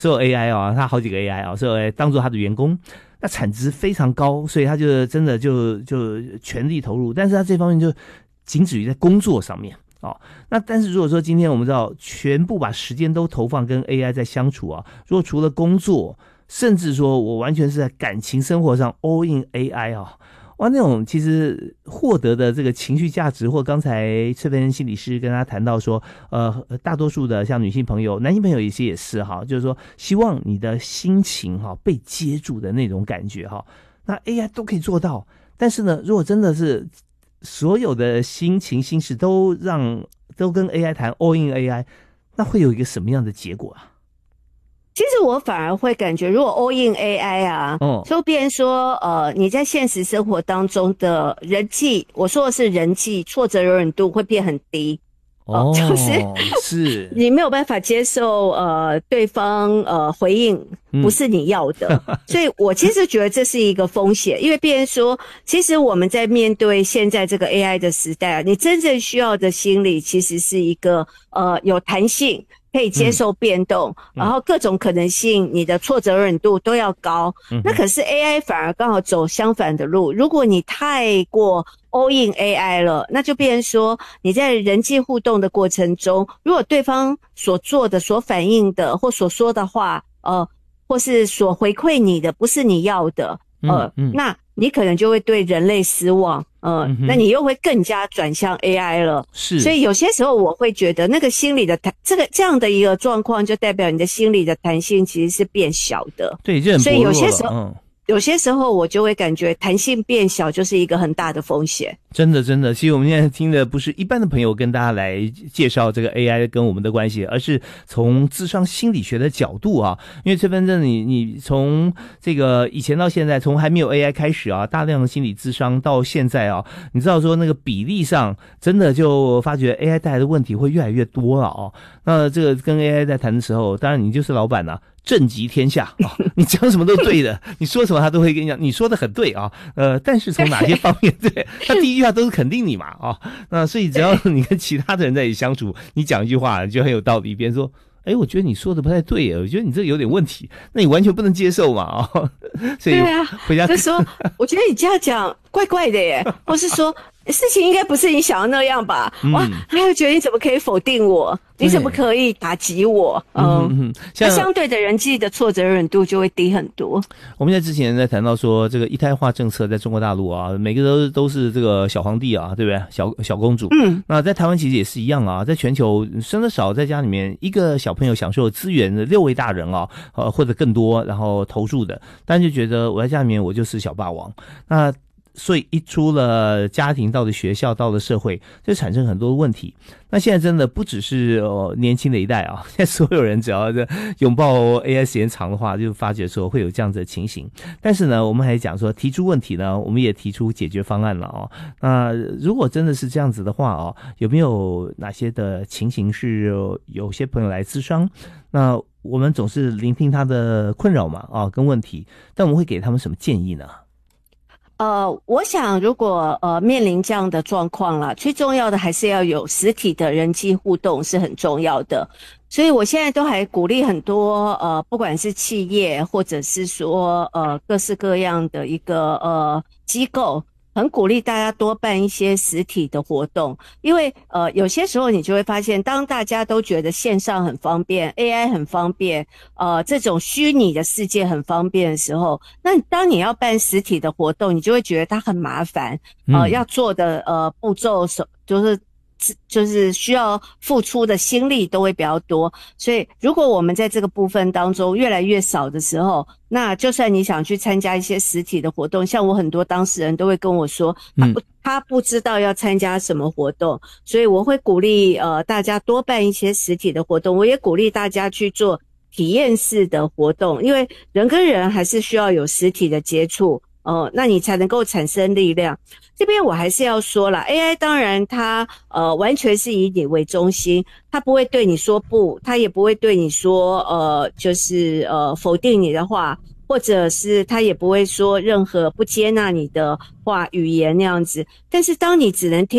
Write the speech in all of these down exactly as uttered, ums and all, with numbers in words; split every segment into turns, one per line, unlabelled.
所有 A I 啊，他好几个 A I 啊，所有 A I 当做他的员工，那产值非常高，所以他就真的就就全力投入，但是他这方面就仅止于在工作上面。哦，那但是如果说今天我们知道全部把时间都投放跟 A I 在相处啊，如果除了工作，甚至说我完全是在感情生活上 all in A I 啊，哇，那种其实获得的这个情绪价值，或刚才翠芬心理师跟他谈到说，呃，大多数的像女性朋友、男性朋友有些也是哈，就是说希望你的心情哈被接住的那种感觉哈，那 A I 都可以做到，但是呢，如果真的是所有的心情心事都让都跟 A I 谈 all in A I， 那会有一个什么样的结果啊？
其实我反而会感觉，如果 all in A I 啊，哦，就变成说，呃，你在现实生活当中的人际，我说的是人际挫折容忍度会变很低。
哦，
就是
是
你没有办法接受呃对方呃回应不是你要的，嗯、所以我其实觉得这是一个风险，因为别人说，其实我们在面对现在这个 A I 的时代啊，你真正需要的心理其实是一个呃有弹性。可以接受变动、嗯、然后各种可能性你的挫折忍度都要高、嗯、那可是 A I 反而刚好走相反的路，如果你太过 all in A I 了，那就变成说你在人际互动的过程中，如果对方所做的所反映的或所说的话呃，或是所回馈你的不是你要的呃、嗯嗯、那你可能就会对人类失望，呃、嗯，那你又会更加转向 A I 了。
是，
所以有些时候我会觉得那个心理的弹，这个这样的一个状况，就代表你的心理的弹性其实是变小的。
对，就很薄弱了。所以
有些时候，
嗯，
有些时候我就会感觉弹性变小就是一个很大的风险。
真的真的，其实我们现在听的不是一般的朋友跟大家来介绍这个 A I 跟我们的关系，而是从諮商心理学的角度啊。因为崔芬正你你从这个以前到现在，从还没有 A I 开始啊，大量的心理諮商到现在啊，你知道说那个比例上真的就发觉 A I 带来的问题会越来越多了哦。那这个跟 A I 在谈的时候，当然你就是老板啊，正极天下啊，你讲什么都对的，你说什么他都会跟你讲，你说的很对啊。呃，但是从哪些方面对他第一句话都是肯定你嘛啊，那所以只要你跟其他的人在一起相处，你讲一句话就很有道理，别人说哎，我觉得你说的不太对耶，我觉得你这个有点问题，那你完全不能接受嘛啊、哦，所以
对啊，
回家
就说我觉得你这样讲怪怪的耶，或是说事情应该不是你想要那样吧？嗯、哇，他又觉得你怎么可以否定我？你怎么可以打击我？嗯嗯，那相对的人际的挫折忍度就会低很多。
我们在之前在谈到说，这个一胎化政策在中国大陆啊，每个都都是这个小皇帝啊，对不对？小小公主。嗯，那在台湾其实也是一样啊，在全球生的少，在家里面一个小朋友享受资源的六位大人啊，呃或者更多，然后投入的，但就觉得我在家里面我就是小霸王。那所以一出了家庭，到了学校，到了社会，就产生很多问题。那现在真的不只是、呃、年轻的一代啊，现在所有人只要拥抱 A I 时间长的话，就发觉说会有这样子的情形。但是呢，我们还讲说提出问题呢，我们也提出解决方案了哦。那如果真的是这样子的话哦，有没有哪些的情形是有些朋友来咨商？那我们总是聆听他的困扰嘛啊跟问题，但我们会给他们什么建议呢？
呃，我想如果呃面临这样的状况啦，最重要的还是要有实体的人际互动是很重要的。所以我现在都还鼓励很多呃，不管是企业或者是说呃各式各样的一个呃机构，很鼓励大家多办一些实体的活动，因为呃有些时候你就会发现，当大家都觉得线上很方便 ，A I 很方便，呃这种虚拟的世界很方便的时候，那当你要办实体的活动，你就会觉得它很麻烦，呃、嗯、要做的呃步骤手就是就是需要付出的心力都会比较多，所以如果我们在这个部分当中越来越少的时候，那就算你想去参加一些实体的活动，像我很多当事人都会跟我说他不、嗯、他不知道要参加什么活动，所以我会鼓励呃大家多办一些实体的活动，我也鼓励大家去做体验式的活动，因为人跟人还是需要有实体的接触哦、呃，那你才能够产生力量。这边我还是要说啦 A I 当然它呃完全是以你为中心，它不会对你说不，它也不会对你说呃就是呃否定你的话，或者是它也不会说任何不接纳你的话语言那样子。但是当你只能听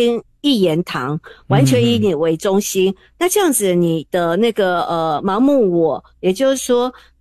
一言堂，完全以你为中心，嗯、那这样子你的那个呃盲目我，也就是说